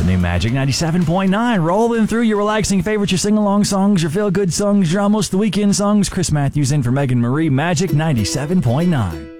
New Magic 97.9, rolling through your relaxing favorites, your sing-along songs, your feel-good songs, your almost the weekend songs. Chris Matthews in for Megan Marie, Magic 97.9.